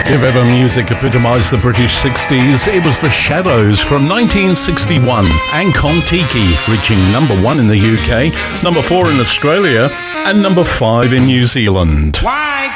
If ever music epitomised the British 60s, it was The Shadows from 1961 and Kon-Tiki, reaching number 1 in the UK, number 4 in Australia, and number 5 in New Zealand. Why